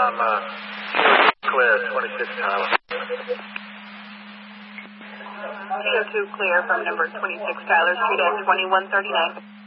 clear, 26 Tyler. CO2 clear from number 26 Tyler, Street at 2139.